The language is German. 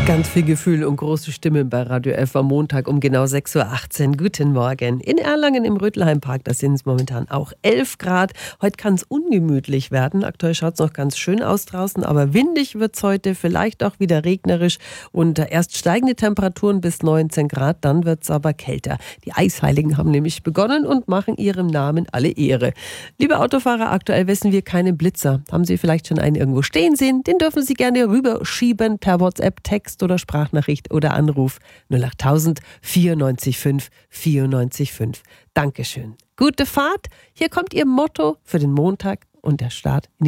Ganz viel Gefühl und große Stimmen bei Radio F am Montag um genau 6.18 Uhr. Guten Morgen. In Erlangen im Rötelheimpark, da sind es momentan auch 11 Grad. Heute kann es ungemütlich werden. Aktuell schaut es noch ganz schön aus draußen, aber windig wird es heute, vielleicht auch wieder regnerisch. Und erst steigende Temperaturen bis 19 Grad, dann wird es aber kälter. Die Eisheiligen haben nämlich begonnen und machen ihrem Namen alle Ehre. Liebe Autofahrer, aktuell wissen wir keine Blitzer. Haben Sie vielleicht schon einen irgendwo stehen sehen? Den dürfen Sie gerne rüberschieben per WhatsApp, Text oder Sprachnachricht oder Anruf 08000 94 5 94 5. Dankeschön. Gute Fahrt. Hier kommt Ihr Motto für den Montag und der Start in die